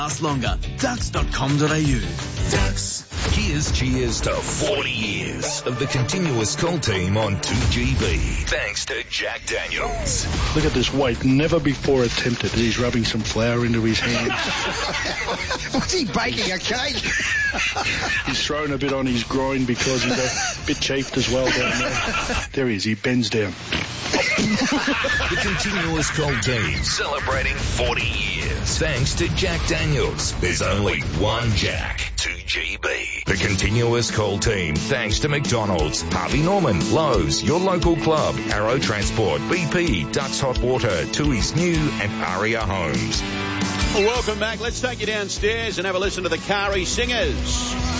Last longer. Ducks.com.au. Ducks. Here's cheers to 40 years of the continuous call team on 2GB. Thanks to Jack Daniels. Look at this weight, never before attempted. He's rubbing some flour into his hands. What's he baking, a cake? He's thrown a bit on his groin because he's a bit chafed as well down there. There he is, he bends down. The continuous call team celebrating 40 years. Thanks to Jack Daniels. There's only one Jack. 2GB. The continuous call team. Thanks to McDonald's, Harvey Norman, Lowe's, your local club, Arrow Transport, BP, Ducks Hot Water, Tui's New and Aria Homes. Well, welcome back. Let's take you downstairs and have a listen to the Kari Singers.